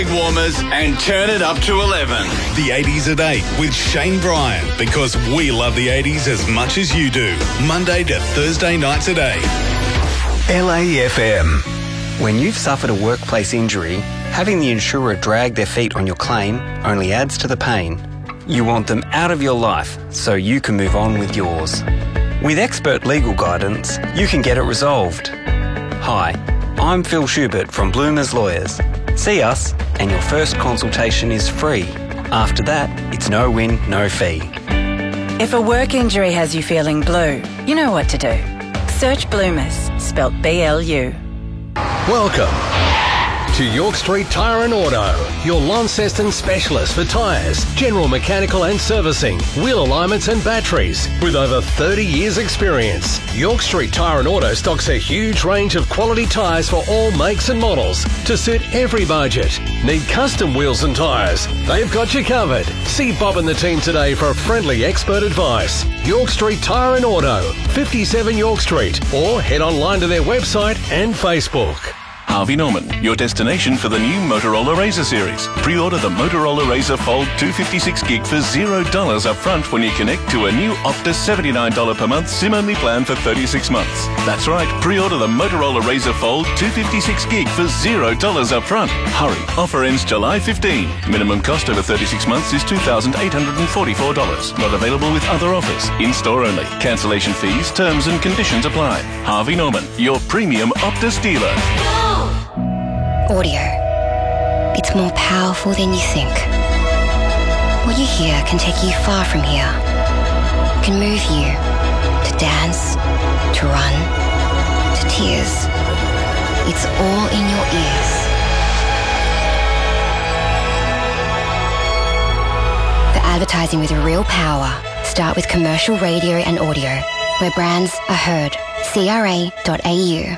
warmers and turn it up to 11. The 80s at 8 with Shane Bryan, because we love the 80s as much as you do. Monday to Thursday nights at 8. LAFM. When you've suffered a workplace injury, having the insurer drag their feet on your claim only adds to the pain. You want them out of your life so you can move on with yours. With expert legal guidance, you can get it resolved. Hi, I'm Phil Schubert from Bloomers Lawyers. See us, and your first consultation is free. After that, it's no win, no fee. If a work injury has you feeling blue, you know what to do. Search Bloomers, spelt B-L-U. Welcome to York Street Tyre and Auto, your Launceston specialist for tyres, general mechanical and servicing, wheel alignments and batteries. With over 30 years experience, York Street Tyre and Auto stocks a huge range of quality tyres for all makes and models to suit every budget. Need custom wheels and tyres? They've got you covered. See Bob and the team today for friendly expert advice. York Street Tyre and Auto, 57 York Street, or head online to their website and Facebook. Harvey Norman, your destination for the new Motorola Razr series. Pre-order the Motorola Razr Fold 256 gig for $0 up front when you connect to a new Optus $79 per month SIM-only plan for 36 months. That's right, pre-order the Motorola Razr Fold 256 gig for $0 up front. Hurry, offer ends July 15. Minimum cost over 36 months is $2,844. Not available with other offers. In-store only. Cancellation fees, terms and conditions apply. Harvey Norman, your premium Optus dealer. Audio. It's more powerful than you think. What you hear can take you far from here. It can move you to dance, to run, to tears. It's all in your ears. The advertising with real power. Start with commercial radio and audio, where brands are heard. CRA.au.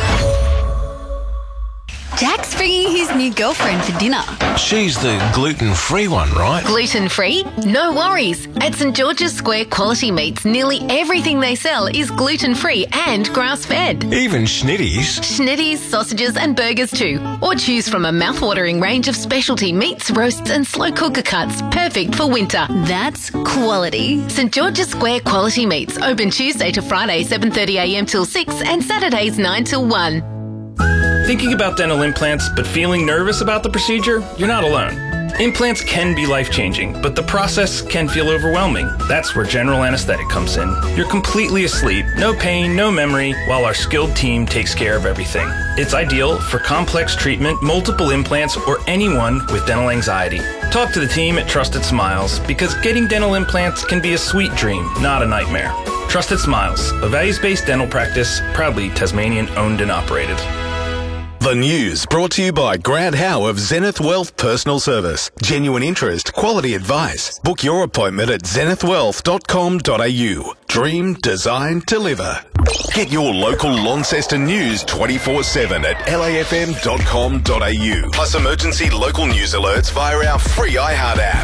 Jack's bringing his new girlfriend for dinner. She's the gluten-free one, right? Gluten-free? No worries. At St George's Square Quality Meats, nearly everything they sell is gluten-free and grass-fed. Even schnitties? Schnitties, sausages and burgers too. Or choose from a mouth-watering range of specialty meats, roasts and slow cooker cuts, perfect for winter. That's quality. St George's Square Quality Meats, open Tuesday to Friday 7:30am till 6 and Saturdays 9 till 1. Thinking about dental implants but feeling nervous about the procedure? You're not alone. Implants can be life-changing, but the process can feel overwhelming. That's where general anesthetic comes in. You're completely asleep, no pain, no memory, while our skilled team takes care of everything. It's ideal for complex treatment, multiple implants, or anyone with dental anxiety. Talk to the team at Trusted Smiles, because getting dental implants can be a sweet dream, not a nightmare. Trusted Smiles, a values-based dental practice, proudly Tasmanian owned and operated. The news brought to you by Grant Howe of Zenith Wealth Personal Service. Genuine interest, quality advice. Book your appointment at zenithwealth.com.au. Dream, design, deliver. Get your local Launceston news 24/7 at lafm.com.au. Plus emergency local news alerts via our free iHeart app.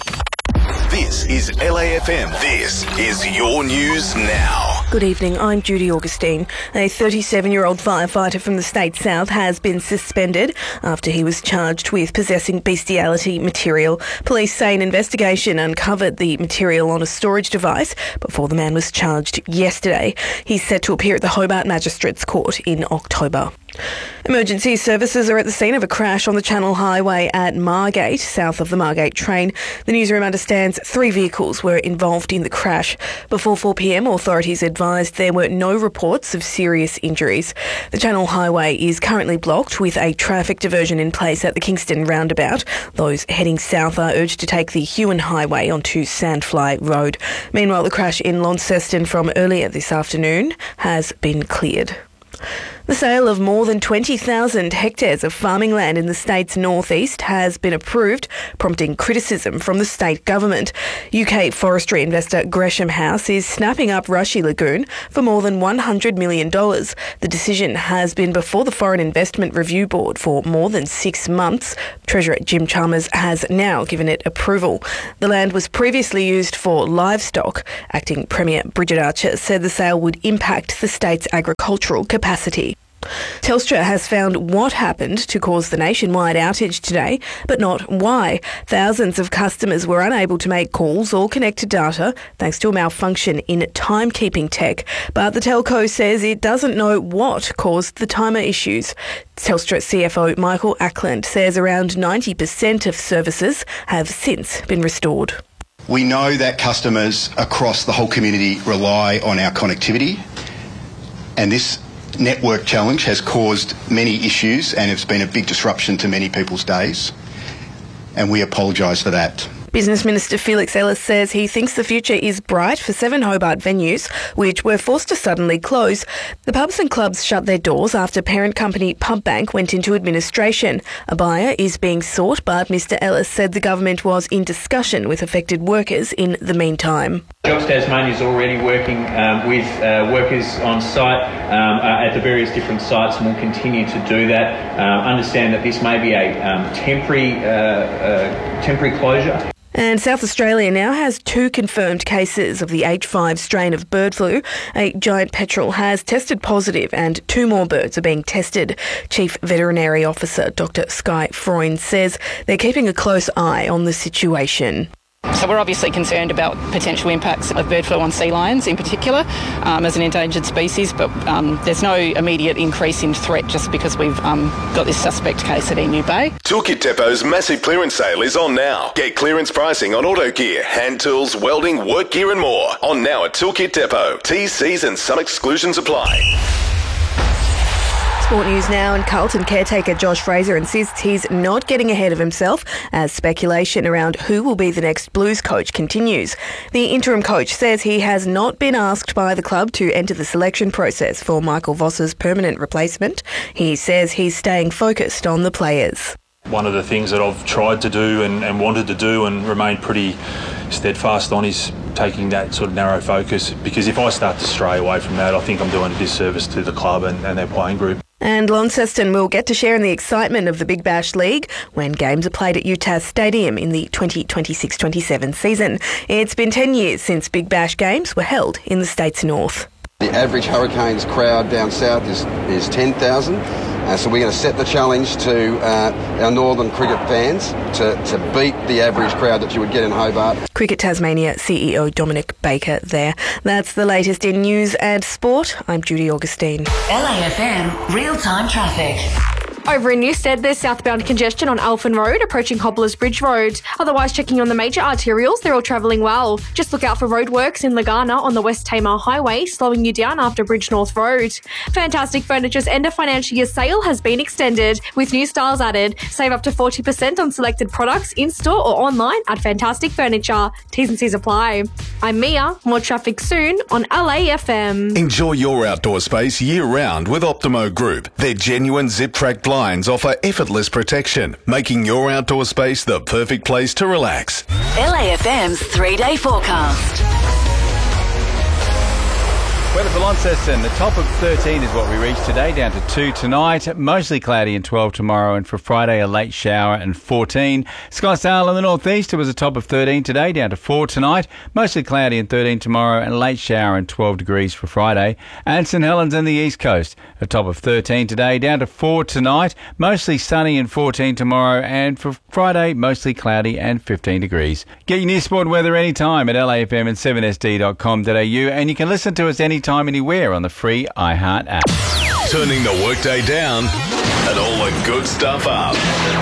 This is LAFM. This is your news now. Good evening, I'm Judy Augustine. A 37-year-old firefighter from the State South has been suspended after he was charged with possessing bestiality material. Police say an investigation uncovered the material on a storage device before the man was charged yesterday. He's set to appear at the Hobart Magistrates Court in October. Emergency services are at the scene of a crash on the Channel Highway at Margate, south of the Margate train. The newsroom understands 3 vehicles were involved in the crash. Before 4pm, authorities advised there were no reports of serious injuries. The Channel Highway is currently blocked with a traffic diversion in place at the Kingston roundabout. Those heading south are urged to take the Huon Highway onto Sandfly Road. Meanwhile, the crash in Launceston from earlier this afternoon has been cleared. The sale of more than 20,000 hectares of farming land in the state's northeast has been approved, prompting criticism from the state government. UK forestry investor Gresham House is snapping up Rushy Lagoon for more than $100 million. The decision has been before the Foreign Investment Review Board for more than 6 months. Treasurer Jim Chalmers has now given it approval. The land was previously used for livestock. Acting Premier Bridget Archer said the sale would impact the state's agricultural capacity. Telstra has found what happened to cause the nationwide outage today, but not why. Thousands of customers were unable to make calls or connect to data thanks to a malfunction in timekeeping tech. But the telco says it doesn't know what caused the timer issues. Telstra CFO Michael Ackland says around 90% of services have since been restored. We know that customers across the whole community rely on our connectivity, and this network challenge has caused many issues and it's been a big disruption to many people's days, and we apologise for that. Business Minister Felix Ellis says he thinks the future is bright for 7 Hobart venues, which were forced to suddenly close. The pubs and clubs shut their doors after parent company PubBank went into administration. A buyer is being sought, but Mr Ellis said the government was in discussion with affected workers in the meantime. Jobs Tasmania is already working with workers on site at the various different sites, and will continue to do that. Understand that this may be a temporary closure. And South Australia now has 2 confirmed cases of the H5 strain of bird flu. A giant petrel has tested positive and 2 more birds are being tested. Chief Veterinary Officer Dr Skye Freund says they're keeping a close eye on the situation. So we're obviously concerned about potential impacts of bird flu on sea lions in particular as an endangered species, but there's no immediate increase in threat just because we've got this suspect case at Emu Bay. Toolkit Depot's massive clearance sale is on now. Get clearance pricing on auto gear, hand tools, welding, work gear and more. On now at Toolkit Depot. T's, C's and some exclusions apply. Sport news now, and Carlton caretaker Josh Fraser insists he's not getting ahead of himself as speculation around who will be the next Blues coach continues. The interim coach says he has not been asked by the club to enter the selection process for Michael Voss's permanent replacement. He says he's staying focused on the players. One of the things that I've tried to do and wanted to do and remained pretty steadfast on is taking that sort of narrow focus, because if I start to stray away from that, I think I'm doing a disservice to the club and their playing group. And Launceston will get to share in the excitement of the Big Bash League when games are played at UTAS Stadium in the 2026-27 season. It's been 10 years since Big Bash games were held in the state's north. The average Hurricanes crowd down south is 10,000. So we're going to set the challenge to our northern cricket fans to beat the average crowd that you would get in Hobart. Cricket Tasmania CEO Dominic Baker there. That's the latest in news and sport. I'm Judy Augustine. LAFM real-time traffic. Over in Newstead, there's southbound congestion on Alphen Road approaching Hobblers Bridge Road. Otherwise, checking on the major arterials, they're all travelling well. Just look out for roadworks in Lagana on the West Tamar Highway, slowing you down after Bridge North Road. Fantastic Furniture's end of financial year sale has been extended, with new styles added. Save up to 40% on selected products in-store or online at Fantastic Furniture. T's and C's apply. I'm Mia. More traffic soon on LAFM. Enjoy your outdoor space year-round with Optimo Group. Their genuine zip-track blinds offer effortless protection, making your outdoor space the perfect place to relax. LAFM's 3-day forecast. Weather for Launceston, the top of 13 is what we reached today, down to 2 tonight, mostly cloudy and 12 tomorrow, and for Friday a late shower and 14. Skysdale in the northeast, it was a top of 13 today, down to 4 tonight, mostly cloudy and 13 tomorrow, and a late shower and 12 degrees for Friday. And St Helens in the east coast, a top of 13 today, down to 4 tonight, mostly sunny and 14 tomorrow, and for Friday mostly cloudy and 15 degrees. Get your news sport weather anytime at LAFM and 7sd.com.au, and you can listen to us anytime, anywhere on the free iHeart app. Turning the workday down and all the good stuff up.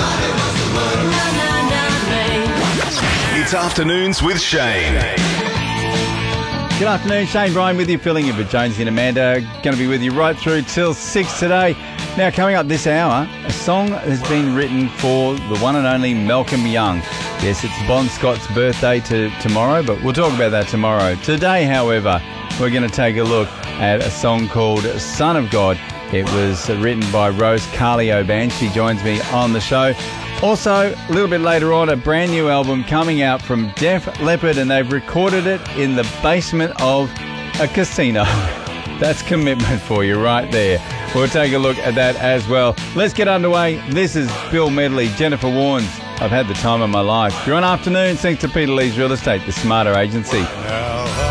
It's Afternoons with Shane. Good afternoon, Shane Bryan with you, filling in for Jonesy and Amanda. Going to be with you right through till 6 today. Now, coming up this hour, a song has been written for the one and only Malcolm Young. Yes, it's Bon Scott's birthday tomorrow, but we'll talk about that tomorrow. Today, however, we're going to take a look at a song called Son of God. It was written by Rose Carleo-Band. She joins me on the show. Also, a little bit later on, a brand new album coming out from Def Leppard, and they've recorded it in the basement of a casino. That's commitment for you right there. We'll take a look at that as well. Let's get underway. This is Bill Medley, Jennifer Warnes. I've had the time of my life. You're on Afternoon, thanks to Peter Lee's Real Estate, the smarter agency.